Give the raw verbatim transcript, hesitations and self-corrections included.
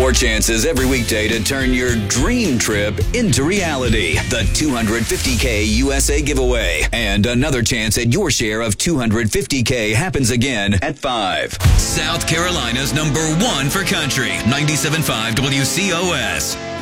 More chances every weekday to turn your dream trip into reality. The two hundred fifty K U S A giveaway. And another chance at your share of two hundred fifty K happens again at five. South Carolina's number one for country. ninety-seven point five W C O S.